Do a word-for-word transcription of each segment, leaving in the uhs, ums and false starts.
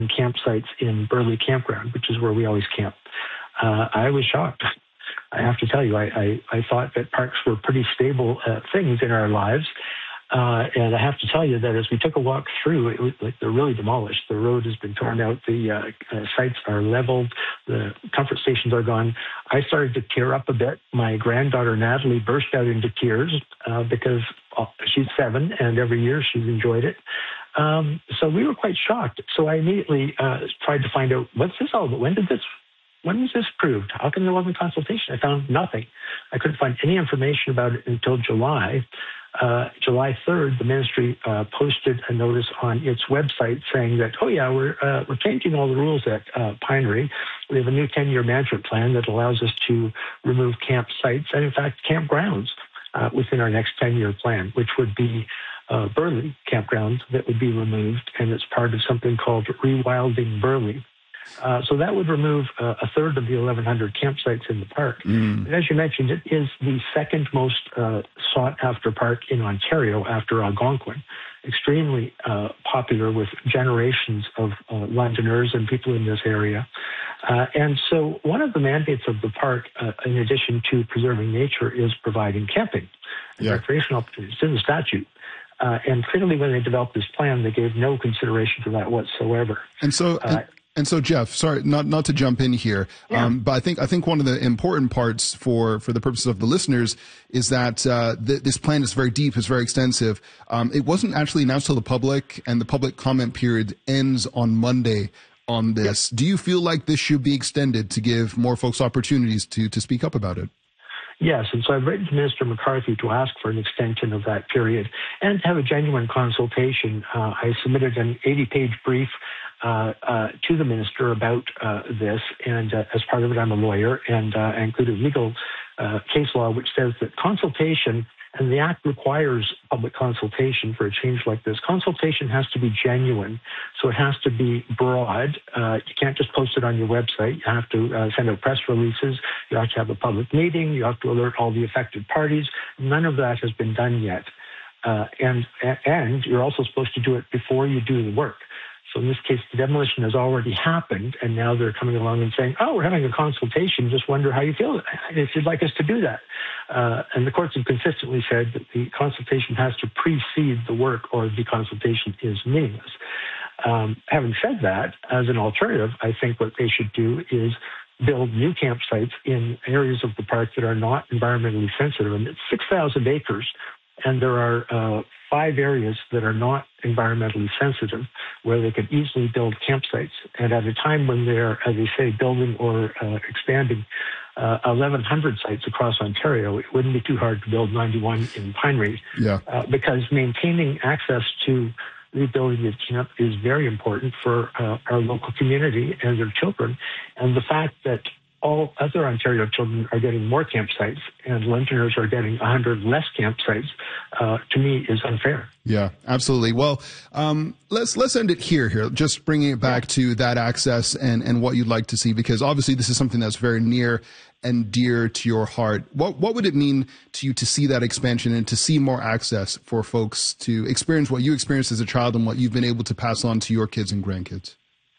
campsites in Burley Campground, which is where we always camp. Uh, I was shocked. I have to tell you, I, I, I thought that parks were pretty stable uh, things in our lives. Uh, and I have to tell you that as we took a walk through, it was like they're really demolished. The road has been torn out. The uh, uh, sites are leveled. The comfort stations are gone. I started to tear up a bit. My granddaughter, Natalie, burst out into tears uh, because uh, she's seven, and every year she's enjoyed it. Um, so we were quite shocked. So I immediately uh, tried to find out, what's this all about? When did this When was this approved? How come there wasn't consultation? I found nothing. I couldn't find any information about it until July. Uh, July third, the ministry uh, posted a notice on its website saying that, oh yeah, we're uh, we're changing all the rules at uh, Pinery. We have a new ten-year management plan that allows us to remove campsites and, in fact, campgrounds uh, within our next ten-year plan, which would be uh, Burley Campground that would be removed, and it's part of something called Rewilding Burley. Uh, so that would remove uh, a third of the eleven hundred campsites in the park. Mm. And as you mentioned, it is the second most uh, sought-after park in Ontario after Algonquin. Extremely uh, popular with generations of uh, Londoners and people in this area. Uh, and so one of the mandates of the park, uh, in addition to preserving nature, is providing camping and yeah. recreational opportunities. It's in the statute. Uh, and clearly when they developed this plan, they gave no consideration for that whatsoever. And so... Uh, And so, Jeff, sorry, not not to jump in here, yeah. um, but I think I think one of the important parts for, for the purposes of the listeners is that uh, th- this plan is very deep, it's very extensive. Um, it wasn't actually announced to the public, and the public comment period ends on Monday on this. Yeah. Do you feel like this should be extended to give more folks opportunities to to speak up about it? Yes, and so I've written to Minister McCarthy to ask for an extension of that period and to have a genuine consultation. Uh, I submitted an eighty-page brief uh, uh, to the minister about uh, this, and uh, as part of it, I'm a lawyer, and uh, I included legal uh, case law, which says that consultation, and the Act requires public consultation for a change like this. Consultation has to be genuine, so it has to be broad. Uh, you can't just post it on your website. You have to uh, send out press releases. You have to have a public meeting. You have to alert all the affected parties. None of that has been done yet. Uh, and, and you're also supposed to do it before you do the work. So in this case, the demolition has already happened, and now they're coming along and saying, oh, we're having a consultation, just wonder how you feel if you'd like us to do that. Uh, and the courts have consistently said that the consultation has to precede the work, or the consultation is meaningless. Um, having said that, as an alternative, I think what they should do is build new campsites in areas of the park that are not environmentally sensitive. And it's six thousand acres, and there are uh, five areas that are not environmentally sensitive where they could easily build campsites. And at a time when they're, as they say, building or uh, expanding uh, eleven hundred sites across Ontario, it wouldn't be too hard to build ninety-one in Pinery. Yeah. Uh, because maintaining access to rebuilding the camp is very important for uh, our local community and their children. And the fact that all other Ontario children are getting more campsites and Londoners are getting one hundred less campsites, uh, to me, is unfair. Yeah, absolutely. Well, um, let's let's end it here. Here, just bringing it back to that access and and what you'd like to see, because obviously this is something that's very near and dear to your heart. What what would it mean to you to see that expansion and to see more access for folks to experience what you experienced as a child and what you've been able to pass on to your kids and grandkids?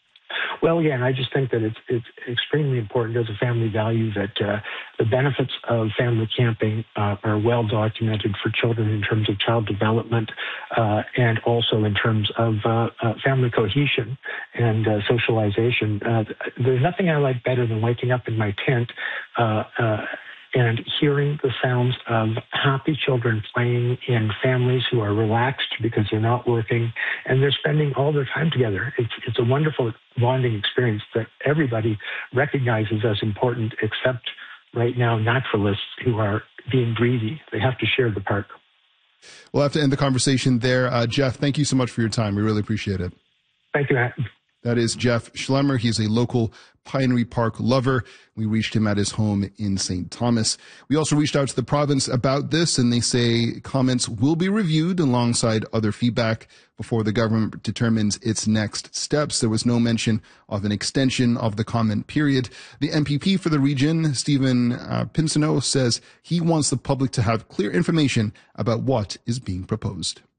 Well, again, I just think that it's it's extremely important as a family value that uh, the benefits of family camping uh, are well documented for children in terms of child development uh, and also in terms of uh, uh, family cohesion and uh, socialization. Uh, there's nothing I like better than waking up in my tent uh, uh, and hearing the sounds of happy children playing in families who are relaxed because they're not working and they're spending all their time together. It's, it's a wonderful bonding experience that everybody recognizes as important, except right now naturalists who are being greedy. They have to share the park. We'll have to end the conversation there. Uh, Jeff, thank you so much for your time. We really appreciate it. Thank you, Matt. That is Jeff Schlemmer. He's a local Pinery Park lover. We reached him at his home in Saint Thomas. We also reached out to the province about this, and they say comments will be reviewed alongside other feedback before the government determines its next steps. There was no mention of an extension of the comment period. The M P P for the region, Stephen uh, Pinsonneau, says he wants the public to have clear information about what is being proposed.